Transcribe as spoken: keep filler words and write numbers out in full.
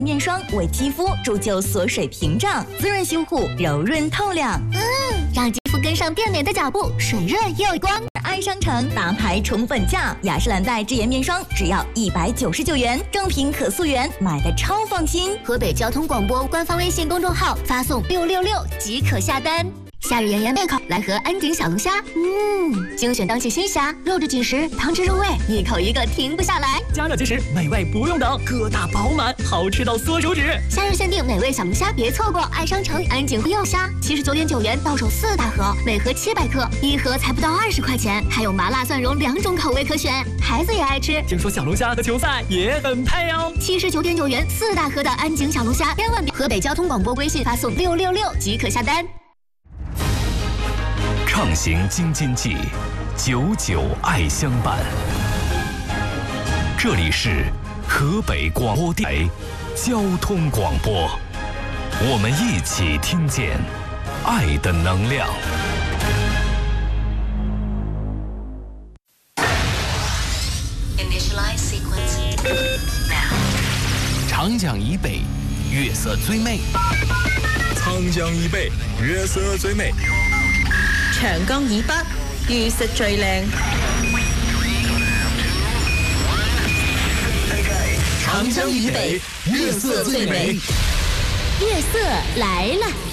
面霜为肌肤铸就锁水屏障，滋润修护，柔润透亮。 嗯，让肌肤跟上变美的脚步，水润又有光。 爱商城大牌宠粉价，雅诗兰黛智颜面霜只要一百九十九元，正品可溯源，买的超放心。 河北交通广播官方微信公众号发送六六六即可下单。夏日炎炎胃口，来盒安井小龙虾。嗯，精选当季新虾，肉质紧实，汤汁入味，一口一个停不下来。 加热即食，美味不用等，个大饱满，好吃到缩手指。 夏日限定美味小龙虾，别错过！爱商城安井幼虾，七十九点九元到手四大盒，每盒七百克，一盒才不到二十块钱，还有麻辣蒜蓉两种口味可选，孩子也爱吃。 听说小龙虾和球赛也很配哦。 七十九点九元四大盒的安井小龙虾，千万别！河北交通广播微信发送六六六即可下单。 畅行京津冀，久久爱相伴。这里是河北广播电台交通广播，我们一起听见爱的能量。 长江以北，月色最美。 长江以北，月色最美。 長江以北，月色最靚。 長江以北，月色最美。 月色來了。